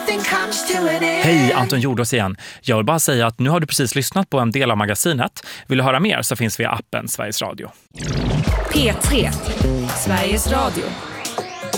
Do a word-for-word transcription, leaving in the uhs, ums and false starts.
Hej, Anton Jordås igen. Jag vill bara säga att nu har du precis lyssnat på en del av magasinet. Vill du höra mer så finns vi i appen Sveriges Radio. P tre, Sveriges Radio.